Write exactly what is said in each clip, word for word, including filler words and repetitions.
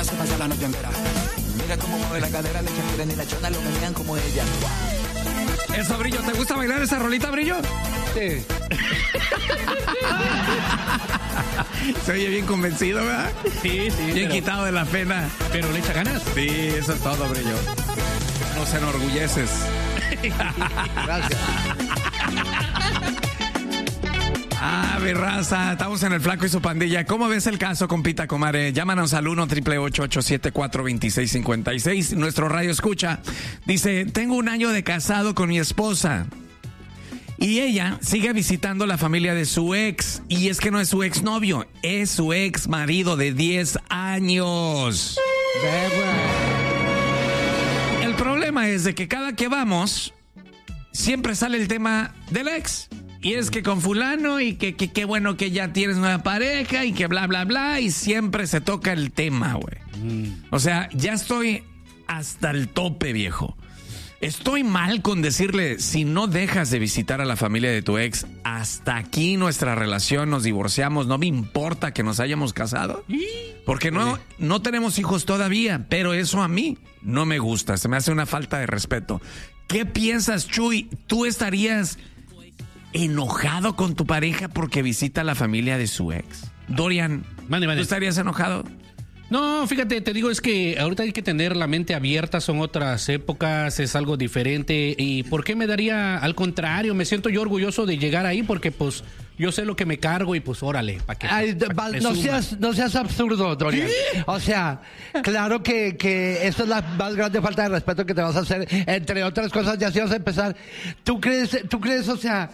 se pasa la noche entera. Mira cómo mueve la cadera, le echan y la chona lo menean como ella. Eso, Brillo, ¿te gusta bailar esa rolita, Brillo? Sí. Se oye bien convencido, ¿verdad? Sí, sí. Bien pero, quitado de la pena. Pero le echa ganas. Sí, eso es todo, Brillo. Nos enorgulleces. Gracias. Ah, mi raza, estamos en el Flaco y su pandilla. ¿Cómo ves el caso, compita, comadre? Llámanos al uno, ocho ocho ocho, siete cuatro dos seis cinco seis. Nuestro radio escucha. Dice, tengo un año de casado con mi esposa. Y ella sigue visitando la familia de su ex. Y es que no es su ex novio, es su ex marido de diez años. El problema es de que cada que vamos, siempre sale el tema del ex. Y es que con fulano y que qué bueno que ya tienes nueva pareja y que bla, bla, bla. Y siempre se toca el tema, güey. Mm. O sea, ya estoy hasta el tope, viejo. Estoy mal con decirle, si no dejas de visitar a la familia de tu ex, hasta aquí nuestra relación, nos divorciamos, no me importa que nos hayamos casado. Porque no, no tenemos hijos todavía, pero eso a mí no me gusta, se me hace una falta de respeto. ¿Qué piensas, Chuy? ¿Tú estarías enojado con tu pareja porque visita a la familia de su ex? Dorian, mande, mande. ¿Tú estarías enojado? No, fíjate, te digo, es que ahorita hay que tener la mente abierta, son otras épocas, es algo diferente. ¿Y por qué me daría? Al contrario, me siento yo orgulloso de llegar ahí porque pues yo sé lo que me cargo y pues órale, para que, Ay, pa, pa, que no seas no seas absurdo, Dorian. ¿Qué? O sea, claro que, que esto es la más grande falta de respeto que te vas a hacer, entre otras cosas, ya si vas a empezar. ¿Tú crees, tú crees, o sea,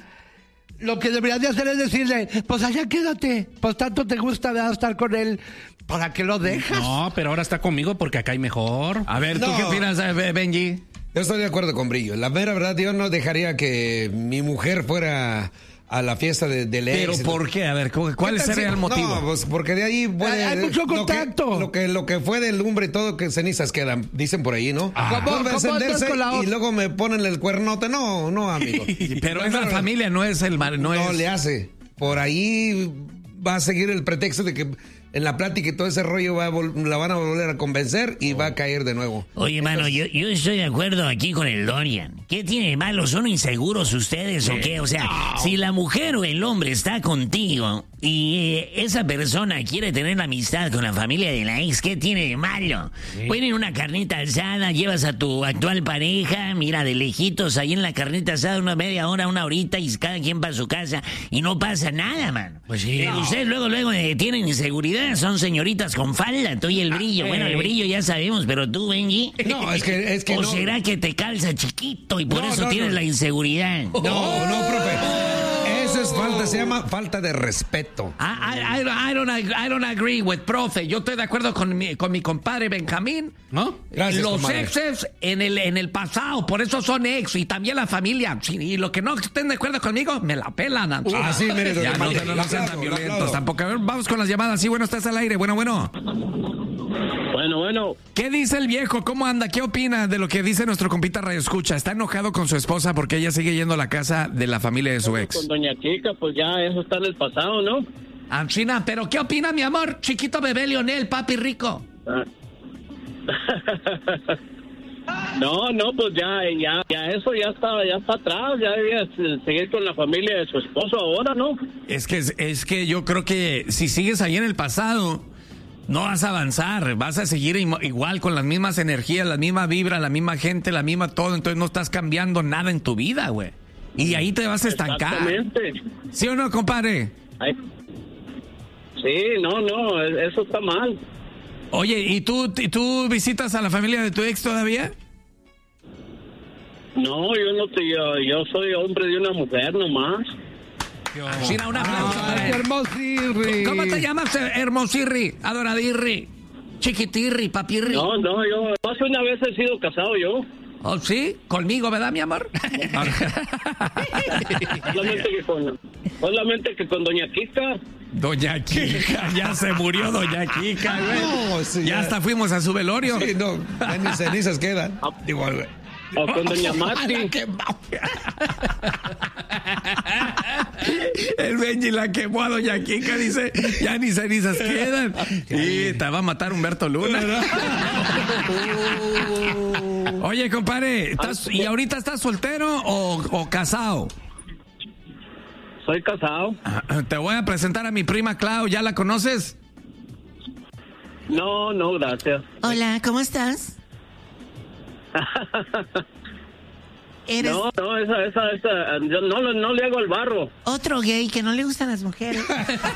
lo que deberías de hacer es decirle, pues allá quédate, pues tanto te gusta de estar con él, ¿para qué lo dejas? No, pero ahora está conmigo porque acá hay mejor. A ver, ¿tú No. qué opinas, Benji? Yo estoy de acuerdo con Brillo. La mera verdad, yo no dejaría que mi mujer fuera a la fiesta de, del ex. ¿Pero por qué? A ver, ¿cuál sería el motivo? No, pues porque de ahí puede... Hay mucho contacto. Lo que, lo que, lo que fue de lumbre y todo, que cenizas quedan, dicen por ahí, ¿no? Ah. ¿Cómo, Vuelve a cómo andas encenderse con la otra? y luego me ponen el cuernote. No, no, amigo. Pero es la familia, no es el mar, no, No es... le hace. Por ahí va a seguir el pretexto de que en la plática y todo ese rollo va a vol- la van a volver a convencer y va a caer de nuevo. Oye, mano, yo, yo estoy de acuerdo aquí con el Dorian. ¿Qué tiene de malo? ¿Son inseguros ustedes o qué? O sea, si la mujer o el hombre está contigo y eh, esa persona quiere tener la amistad con la familia de la ex, ¿qué tiene de malo? Sí. Ponen una carnita asada, llevas a tu actual pareja, mira, de lejitos, ahí en la carnita asada, una media hora, una horita, y cada quien va a su casa y no pasa nada, mano. Pues sí. Pero ustedes luego, luego eh, tienen inseguridad. Son señoritas con falda, tú y el brillo. Bueno, el brillo ya sabemos, pero tú, Benji. No, es que, es que ¿O no. será que te calza chiquito y por No, eso no, tienes no. la inseguridad? No, no, profe. Eso es falta, se llama falta de respeto. I, I, I, I, don't, I don't agree with profe. Yo estoy de acuerdo con mi, con mi compadre Benjamín. ¿No? Gracias, Los comadre. exes en el, en el pasado, por eso son ex, y también la familia. Sí, y lo que no estén de acuerdo conmigo, me la pelan. Ah, sí, mire, Ya, no, no, no sean tan violentos tampoco. A ver, vamos con las llamadas. Sí, bueno, estás al aire. Bueno, bueno. Bueno, bueno. ¿Qué dice el viejo? ¿Cómo anda? ¿Qué opina de lo que dice nuestro compita Radio Escucha? ¿Está enojado con su esposa porque ella sigue yendo a la casa de la familia de su ex? Con doña Chica, pues ya eso está en el pasado, ¿no? Anchina, ¿pero qué opina, mi amor? Chiquito bebé Leonel, papi rico. Ah. No, no, pues ya, ya, ya eso ya está, ya está atrás, ya debía seguir con la familia de su esposo ahora, ¿no? Es que, es que yo creo que si sigues ahí en el pasado, no vas a avanzar, vas a seguir igual con las mismas energías, la misma vibra, la misma gente, la misma todo, entonces no estás cambiando nada en tu vida, güey. Y ahí te vas a estancar. Exactamente. ¿Sí o no, compadre? Ay. Sí, no, no, eso está mal. Oye, ¿y tú, y tú visitas a la familia de tu ex todavía? No, yo no te, yo, yo soy hombre de una mujer nomás. Sí, un aplauso Ay, para él. hermosirri. ¿Cómo te llamas, hermosirri, adoradirri, chiquitirri, papirri? No, no, yo más de una vez he sido casado yo. ¿Oh, sí? ¿Conmigo, verdad, mi amor? Solamente que con, solamente que con doña Kika. Doña Kika, ya se murió Doña Kika, güey. No, sí, ya ya. hasta fuimos a su velorio. Sí, no, ya ni cenizas quedan. Igual, güey. O con doña Mati. El Benji la quemó a Doña Kika, dice, ya ni cenizas quedan. Y te va a matar Humberto Luna. Oye, compadre, ¿estás, ¿y ahorita estás soltero o, o casado? Soy casado. Te voy a presentar a mi prima Clau, ¿ya la conoces? No, no, gracias. Hola, ¿cómo estás? ¿Eres No, no, esa, esa, esa, yo no, le- no le hago el barro. otro gay que no le gustan las mujeres?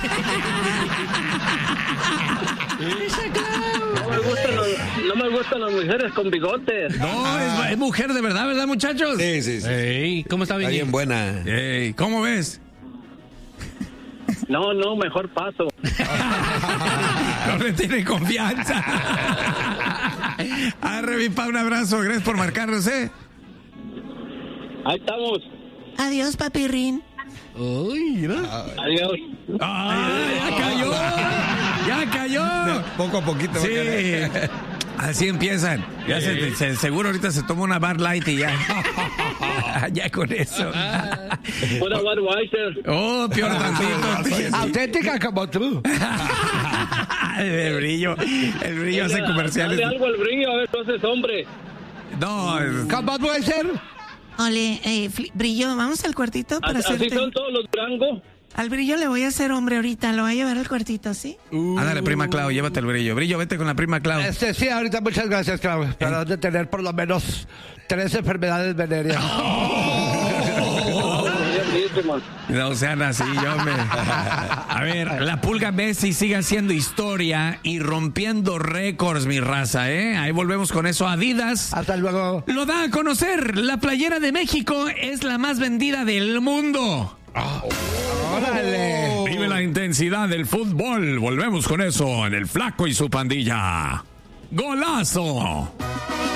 No me gustan, los- no me gustan las mujeres con bigotes. No, es, es mujer de verdad, ¿verdad, muchachos? Sí, sí, sí. Ey, ¿cómo está, Está Benji? bien buena. Ey, ¿cómo ves? No, no, mejor paso. No le tiene confianza. Arre, mi pa, un abrazo. Gracias por marcarnos, ¿eh? Ahí estamos. Adiós, papirrín. Uy, mira. Adiós. ¡Ah, ya cayó! ¡Ya cayó! Poco a poquito. va a Sí. caer. Así empiezan. Ya se, se- seguro ahorita se toma una Bar Light y ya. Ya con eso. Pura Budweiser. Oh, peor tantito. Auténtica como tú. El brillo. El brillo hace comerciales. Dale algo al brillo, a ver, entonces, hombre. No, es- ¿Cómo puede ser? Ole, eh, Fli- Brillo, vamos al cuartito para Así hacerte... son todos los Durango. Al Brillo le voy a hacer hombre ahorita, lo voy a llevar al cuartito, ¿sí? ándale, prima Clau, llévate el brillo. Brillo, vete con la prima Clau. Este, sí, ahorita muchas gracias, Clau. Para de tener por lo menos tres enfermedades venéreas. Buenísimo. No sean así, yo me... A ver, la Pulga Messi sigue haciendo historia y rompiendo récords, mi raza, ¿eh? Ahí volvemos con eso. Adidas Hasta luego. lo da a conocer. La playera de México es la más vendida del mundo. Órale. Vive la intensidad del fútbol. Volvemos con eso en El Flaco y su pandilla. ¡Golazo!